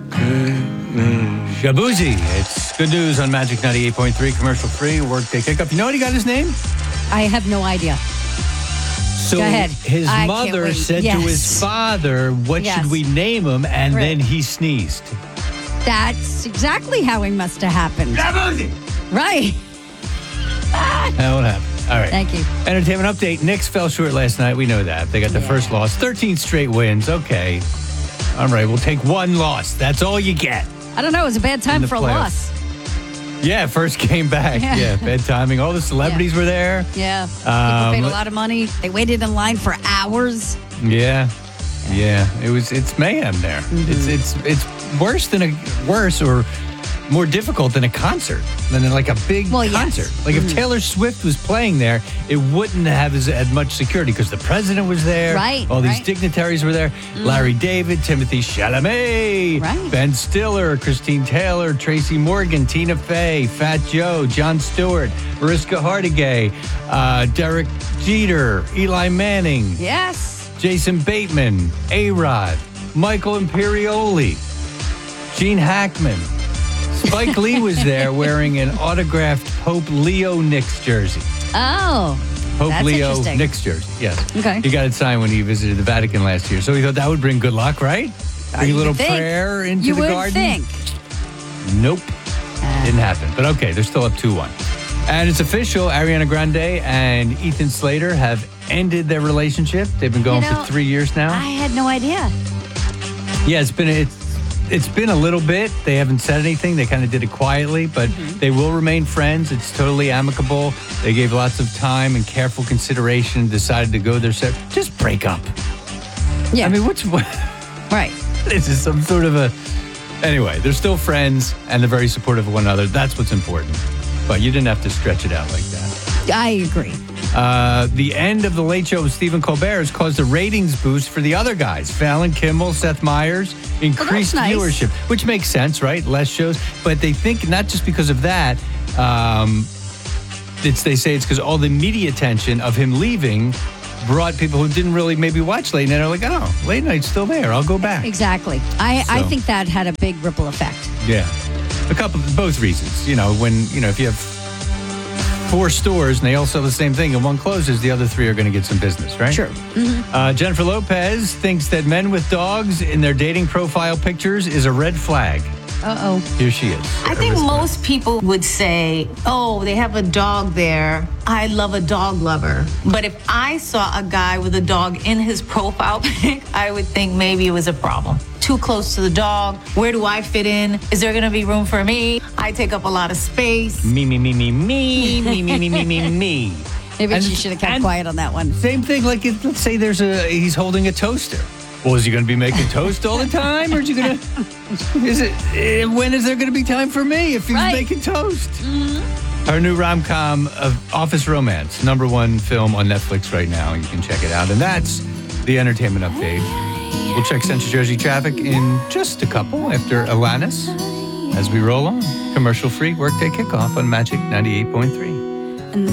Shabuzi. It's good news on Magic 98.3, commercial free, workday kickoff. You know what he got his name? I have no idea. So Go ahead. his I can't mother wait. said Yes. to his father, what Yes. should we name him? And Right. then he sneezed. That's exactly how it must have happened. Shabuzi! Right. That would happen. All right. Thank you. Entertainment update. Knicks fell short last night. We know that. They got the first loss. 13 straight wins. Okay. All right. We'll take one loss. That's all you get. I don't know. It was a bad time the for a playoffs. loss. Yeah, first game back. Yeah. Yeah, bad timing. All the celebrities were there. Yeah. People paid a lot of money. They waited in line for hours. Yeah. It's mayhem there. Mm-hmm. It's worse or more difficult than a concert, than like a big concert. Yes. Like if Taylor Swift was playing there, it wouldn't have as much security because the president was there. Right, All these right. dignitaries were there. Larry David, Timothy Chalamet, Right. Ben Stiller, Christine Taylor, Tracy Morgan, Tina Fey, Fat Joe, Jon Stewart, Mariska Hargitay, Derek Jeter, Eli Manning, Yes. Jason Bateman, A-Rod, Michael Imperioli, Gene Hackman. Spike Lee was there wearing an autographed Pope Leo Knicks jersey. Oh. Pope That's Leo interesting. Knicks jersey, yes. Okay. He got it signed when he visited the Vatican last year. So he thought that would bring good luck, right? Bring a You little would think. prayer into You the would garden. think. Nope. Didn't happen. But okay, they're still up 2-1. And it's official. Ariana Grande and Ethan Slater have ended their relationship. They've been going for 3 years now. I had no idea. Yeah, it's been a little bit. They haven't said anything. They kind of did it quietly, but they will remain friends. It's totally amicable. They gave lots of time and careful consideration and decided to go their separate. Just break up. Yeah. I mean, what? Right. This is some sort of a. Anyway, they're still friends and they're very supportive of one another. That's what's important. But you didn't have to stretch it out like that. I agree. The end of The Late Show with Stephen Colbert has caused a ratings boost for the other guys. Fallon, Kimmel, Seth Meyers, increased nice. viewership, which makes sense, right? Less shows. But they think not just because of that, they say it's because all the media attention of him leaving brought people who didn't really maybe watch late night are like, oh, late night's still there. I'll go back. Exactly. I So- think that had a big ripple effect. Yeah. Both reasons. If you have 4 stores and they all sell the same thing and one closes, the other 3 are going to get some business, right? True. Jennifer Lopez thinks that men with dogs in their dating profile pictures is a red flag. Uh-oh. Here she is. I think most people would say, oh, they have a dog there. I love a dog lover. But if I saw a guy with a dog in his profile pic, I would think maybe it was a problem. Too close to the dog. Where do I fit in? Is there going to be room for me? I take up a lot of space. Me. Maybe And- she should have kept and- quiet on that one. Same thing, like let's say he's holding a toaster. Well, is he going to be making toast all the time, or is he going to? When is there going to be time for me if he's Right. making toast? Her new rom-com of Office Romance, #1 film on Netflix right now. You can check it out, and that's the entertainment update. We'll check Central Jersey traffic in just a couple after Alanis as we roll on. Commercial-free workday kickoff on Magic 98.3.